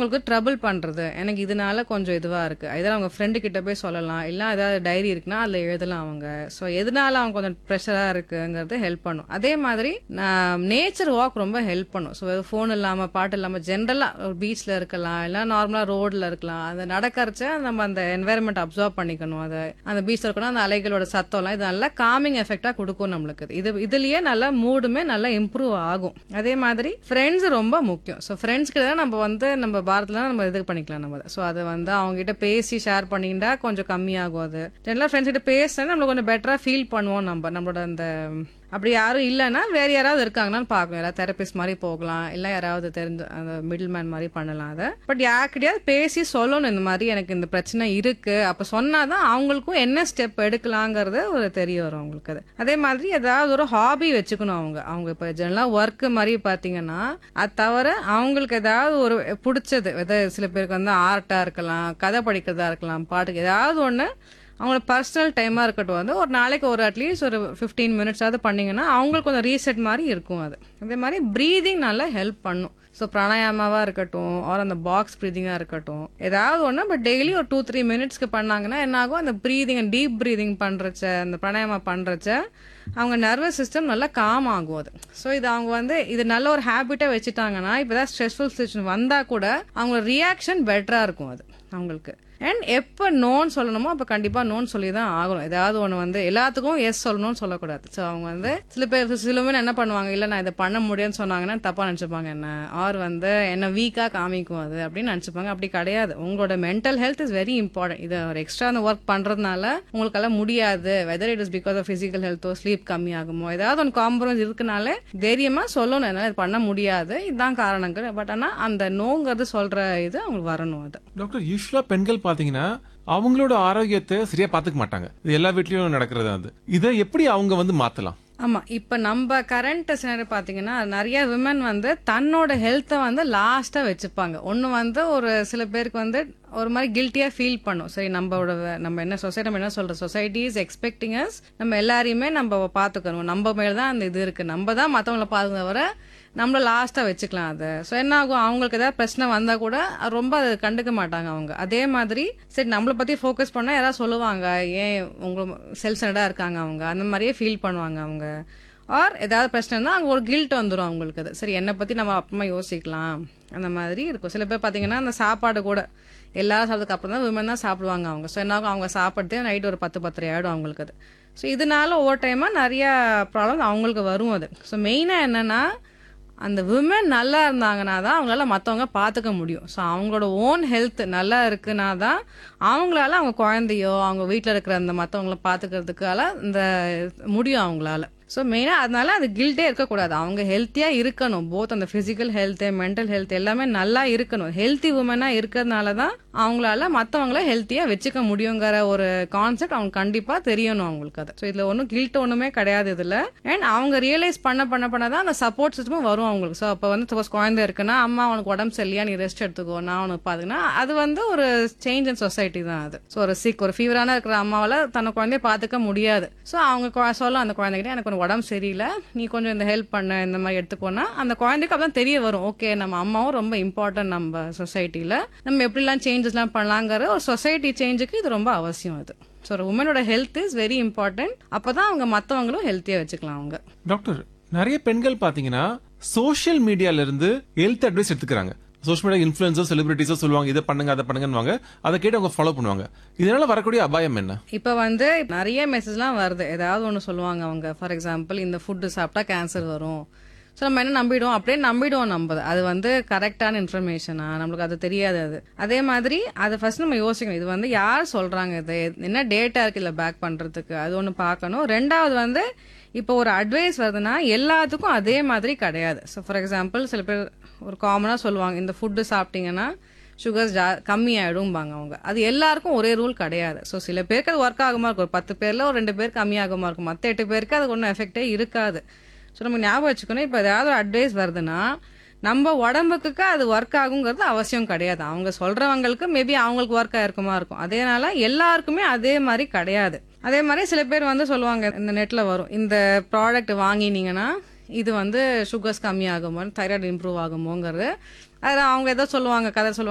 அவங்களுக்கு ட்ரபிள் பண்றது, எனக்கு இதனால கொஞ்சம் இதுவா இருக்கு, இதெல்லாம் அவங்க ஃப்ரெண்டு கிட்ட போய் சொல்லலாம், இல்ல ஏதாவது டைரி இருக்குன்னா அதுல எழுதலாம் அவங்க. ஸோ எதனால அவங்க கொஞ்சம் ப்ரெஷரா இருக்குங்கிறது ஹெல்ப் பண்ணும். அதே மாதிரி நேச்சர் வாக் ரொம்ப ஹெல்ப் பண்ணும். ஸோ ஃபோன் இல்லாம பாட்டு இல்லாம ஜென்ரலா பீச்ல இருக்கலாம், இல்ல நார்மலா ரோட்ல இருக்கலாம், அது நடக்கறச்ச நம்ம அந்த என்வாயர்மெண்ட் அப்சர்வ் பண்ணிக்கணும். அதை அந்த பீச்ல இருக்கணும், அந்த அலைகளோட சத்தம்லாம் இது நல்லா காமிங் எஃபெக்டா கொடுக்கும் நம்மளுக்கு. இதுலயே நல்லா மூடுமே நல்லா இம்ப்ரூவ் ஆகும். அதே மாதிரி ஃப்ரெண்ட்ஸ் ரொம்ப முக்கியம். ஸோ ஃப்ரெண்ட்ஸ் கிட்ட நம்ம நம்ம பாரத்ல நம்ம இது பண்ணிக்கலாம் நம்ம. ஸோ அதை அவங்க கிட்ட பேசி ஷேர் பண்ணிக்கிட்டா கொஞ்சம் கம்மியாகும். அது ஜெனரலா ஃப்ரெண்ட்ஸ் கிட்ட பேசினா நம்மளுக்கு கொஞ்சம் பெட்டரா ஃபீல் பண்ணுவோம். நம்மளோட அந்த அப்படி யாரும் இல்லைன்னா வேற யாராவது இருக்காங்கன்னு பார்க்கணும். யாராவது தெரபிஸ்ட் மாதிரி போகலாம், இல்லை யாராவது தெரிஞ்ச அந்த மிடில் மேன் மாதிரி பண்ணலாம் அதை. பட் யாருக்கிட்டையாவது பேசி சொல்லணும், இந்த மாதிரி எனக்கு இந்த பிரச்சனை இருக்கு. அப்போ சொன்னாதான் அவங்களுக்கும் என்ன ஸ்டெப் எடுக்கலாங்கிறது ஒரு தெரிய வரும் அவங்களுக்கு. அது அதே மாதிரி ஏதாவது ஒரு ஹாபி வச்சுக்கணும் அவங்க இப்போ ஜெனரலாக ஒர்க்கு மாதிரி பார்த்தீங்கன்னா அது தவிர அவங்களுக்கு ஏதாவது ஒரு பிடிச்சது, சில பேருக்கு ஆர்ட்டா இருக்கலாம், கதை படிக்கிறதா இருக்கலாம், பாட்டுக்கு ஏதாவது ஒன்று அவங்களோட பர்சனல் டைமா இருக்கட்டும், ஒரு நாளைக்கு ஒரு அட்லீஸ்ட் ஒரு 15 மினிட்ஸாவது பண்ணீங்கன்னா அவங்களுக்கு கொஞ்சம் ரீசெட் மாதிரி இருக்கும். அது அதே மாதிரி ப்ரீதிங் நல்லா ஹெல்ப் பண்ணும். ஸோ பிராணாயாமாவா இருக்கட்டும், ஆர் அந்த பாக்ஸ் ப்ரீதிங்கா இருக்கட்டும், ஏதாவது ஒன்று பட் டெய்லி ஒரு 2-3 மினிட்ஸ்க்கு பண்ணாங்கன்னா என்ன ஆகும், அந்த ப்ரீதிங் டீப் ப்ரீதிங் பண்றச்ச, அந்த பிராணாயாமா பண்றச்ச அவங்க நர்வஸ் சிஸ்டம் நல்லா காம் ஆகும். அது ஸோ இது அவங்க இது நல்ல ஒரு ஹேபிட்டா வச்சுட்டாங்கன்னா இப்போதான் ஸ்ட்ரெஸ்ஃபுல் சுச்சுவேஷன் வந்தா கூட அவங்களோட ரியாக்ஷன் பெட்டரா இருக்கும் அது அவங்களுக்கு. அண்ட் எப்போ நோன்னு சொல்லணுமோ அப்போ கண்டிப்பா நோன்னு சொல்லி தான் ஆகணும். ஏதாவது ஒன்று எல்லாத்துக்கும் எஸ் சொல்லணும்னு சொல்லக்கூடாது. ஸோ அவங்க சில பேர் என்ன பண்ணுவாங்க, இல்லை நான் இதை பண்ண முடியும்னு சொன்னாங்கன்னா தப்பா நினைச்சுப்பாங்க என்ன, ஆர் என்ன வீக்கா காமிக்கும் அது அப்படின்னு நினைச்சுப்பாங்க. அப்படி கிடையாது. உங்களோட mental health is very important. இதை ஒரு எக்ஸ்ட்ரா அந்த ஒர்க் பண்றதுனால உங்களுக்கெல்லாம் முடியாது, whether it is because of physical ஹெல்த்தோ sleep கம்மி ஆகுமோ ஏதாவது ஒன்று காம்ப்ரமைஸ் இருக்குனாலே தைரியமா சொல்லணும், என்னால் இது பண்ண முடியாது, இதுதான் காரணங்கள். பட் ஆனால் அந்த நோங்கிறது சொல்ற இது அவங்களுக்கு வரணும். அது டாக்டர் யூஸ்வலா பெண்கள் பாத்தீங்கன்னா அவங்களோட ஆரோக்கியத்தை சரியா பாத்துக்க மாட்டாங்க. இது எல்லா வீட்லயும் நடக்கிறது. அது இதை எப்படி அவங்க மாத்தலாம்? ஆமா, இப்ப நம்ம கரண்ட் சினாரியோ பாத்தீங்கன்னா நிறைய விமன் தன்னோட ஹெல்த்தை லாஸ்டா வச்சுப்பாங்க. ஒண்ணு ஒரு சில பேருக்கு ஒரு மாதிரி கில்ட்டியா ஃபீல் பண்ணும். சரி நம்ம என்ன சொசைட்டி, நம்ம என்ன சொல்ற, சொசைட்டி இஸ் எக்ஸ்பெக்டிங் அஸ், நம்ம எல்லாரையுமே நம்ம பாத்துக்கணும், நம்ம மேலதான் அந்த இது இருக்கு, நம்ம தான் மத்தவங்களை பாத்துக்கிறத நம்மள லாஸ்டா வச்சுக்கலாம். அதை ஸோ என்ன ஆகும், அவங்களுக்கு ஏதாவது பிரச்சனை வந்தா கூட ரொம்ப அதை கண்டுக்க மாட்டாங்க அவங்க. அதே மாதிரி சரி நம்மளை பத்தி ஃபோக்கஸ் பண்ணா யாராவது சொல்லுவாங்க, ஏன் உங்க செல்ஃப் சென்டர்டா இருக்காங்க அவங்க, அந்த மாதிரியே ஃபீல் பண்ணுவாங்க அவங்க. ஆர் ஏதாவது பிரச்சனைனா அங்கே ஒரு கில்ட் வந்துடும் அவங்களுக்கு. அது சரி என்னை பத்தி நம்ம அப்புறமா யோசிக்கலாம் அந்த மாதிரி இருக்கும். சில பேர் பாத்தீங்கன்னா அந்த சாப்பாடு கூட எல்லாரும் சாப்பிட்டதுக்கு அப்புறம் தான் விமன் தான் சாப்பிடுவாங்க அவங்க. ஸோ என்ன ஆகும், அவங்க சாப்பிட்டே நைட் ஒரு 10-10:30 ஆயிடும் அவங்களுக்கு. அது ஸோ இதனால ஓவர் டைமா நிறைய ப்ராப்ளம் அவங்களுக்கு வரும். அது ஸோ மெயினா என்னன்னா அந்த விமன் நல்லா இருந்தாங்கன்னா தான் அவங்களால மற்றவங்க பார்த்துக்க முடியும். ஸோ அவங்களோட ஓன் ஹெல்த் நல்லா இருக்குன்னா தான் அவங்களால அவங்க குழந்தையோ அவங்க வீட்டில் இருக்கிற அந்த மற்றவங்கள பார்த்துக்கிறதுக்கால இந்த முடியும் அவங்களால. ஸோ மெயினாக அதனால அது கில்ட்டே இருக்கக்கூடாது. அவங்க ஹெல்த்தியாக இருக்கணும். போத் அந்த ஃபிசிக்கல் ஹெல்த்து மென்டல் ஹெல்த் எல்லாமே நல்லா இருக்கணும். ஹெல்த்தி உமனாக இருக்கிறதுனால தான் அவங்களால மற்றவங்கள ஹெல்த்தியாக வச்சுக்க முடியுங்கிற ஒரு கான்செப்ட் அவங்க கண்டிப்பாக தெரியணும் அவங்களுக்கு. அது ஸோ இதில் ஒன்றும் கில்ட் ஒன்றுமே கிடையாது இதில். அண்ட் அவங்க ரியலைஸ் பண்ண தான் அந்த சப்போர்ட் சிஸ்டமும் வரும் அவங்களுக்கு. ஸோ அப்போ சப்போஸ் குழந்தை இருக்குன்னா அம்மா அவனுக்கு உடம்பு சரியா, நீ ரெஸ்ட் எடுத்துக்கோ, நான் அவனுக்கு பாத்துக்கினா அது ஒரு சேஞ்ச் இன் சொசைட்டி தான். அது ஸோ ஒரு ஃபீவரான இருக்கிற அம்மாவால தன்னை குழந்தைய பார்த்துக்க முடியாது. ஸோ அவங்க சொல்ல அந்த குழந்தைகிட்ட எனக்கு உடம்பு சரியில்லை, நீ கொஞ்சம் இந்த ஹெல்ப் பண்ண, இந்த மாதிரி எடுத்துக்கோனா அந்த குழந்தைக்கு அப்பதான் தெரிய வரும், ஓகே நம்ம அம்மாவும் ரொம்ப இம்பார்ட்டன்ட் நம்ம சொசைட்டில, நம்ம எப்படிலாம் சேஞ்சஸ்லாம் பண்ணலாங்கிற ஒரு சொசைட்டி சேஞ்சுக்கு இது ரொம்ப அவசியம். அது ஸோ ஒரு உமனோட ஹெல்த் இஸ் வெரி இம்பார்ட்டன்ட். அப்பதான் அவங்க மற்றவங்களும் ஹெல்த்தியா வச்சுக்கலாம் அவங்க. டாக்டர், நிறைய பெண்கள் பாத்தீங்கன்னா சோசியல் மீடியால இருந்து ஹெல்த் அட்வைஸ் எடுத்துக்கிறாங்க. சோஷியல் மீடியா இன்ஃபுளுசர் செலிபிரிட்டிஸோ சொல்லுவாங்க இதை பண்ணுங்க அதை பண்ணுங்கன்னு, அதை கேட்டு அவங்க ஃபாலோ பண்ணுவாங்க. இதனால வரக்கூடிய அபாயம் என்ன? இப்ப நிறைய மெசேஜ்லாம் வருது, ஏதாவது ஒன்று சொல்லுவாங்க அவங்க. ஃபார் எக்ஸாம்பிள் இந்த ஃபுட்டு சாப்பிட்டா கேன்சர் வரும். ஸோ நம்ம என்ன நம்பிடுவோம், அப்படியே நம்பிடுவோம். நம்ம அது கரெக்டான இன்ஃபர்மேஷனா, நம்மளுக்கு அது தெரியாது. அதே மாதிரி அதை ஃபர்ஸ்ட் நம்ம யோசிக்கணும், இது யார் சொல்றாங்க, இது என்ன டேட்டா இருக்கு இல்லை பேக் பண்றதுக்கு, அது ஒன்று பார்க்கணும். ரெண்டாவது இப்போ ஒரு அட்வைஸ் வருதுன்னா எல்லாத்துக்கும் அதே மாதிரி கிடையாது. ஸோ ஃபார் எக்ஸாம்பிள் சில பேர் ஒரு காமனா சொல்லுவாங்க, இந்த ஃபுட்டு சாப்பிட்டீங்கன்னா சுகர்ஸ் கம்மி ஆயிடும்பாங்க அவங்க. அது எல்லாருக்கும் ஒரே ரூல் கிடையாது. ஸோ சில பேருக்கு அது ஒர்க் ஆகுமா இருக்கும், ஒரு 10 பேர்ல ஒரு 2 பேர் கம்மி ஆகுமா இருக்கும், மற்ற 8 பேருக்கு அது ஒன்றும் எஃபெக்டே இருக்காது. ஸோ நம்ம ஞாபகம் வச்சுக்கணும், இப்போ ஏதாவது அட்வைஸ் வருதுன்னா நம்ம உடம்புக்கு அது ஒர்க் ஆகுங்கிறது அவசியம் கிடையாது. அவங்க சொல்றவங்களுக்கு மேபி அவங்களுக்கு ஒர்க் ஆயிருக்குமா இருக்கும். அதனால எல்லாருக்குமே அதே மாதிரி கிடையாது. அதே மாதிரி சில பேர் சொல்லுவாங்க, இந்த நெட்ல வரும், இந்த ப்ராடக்ட் வாங்கினீங்கன்னா இது சுகர்ஸ் கம்மி ஆகுமோ, தைராய்டு இம்ப்ரூவ் ஆகுமோங்கிறது. அதில் அவங்க ஏதோ சொல்லுவாங்க, கதை சொல்லுவாங்க,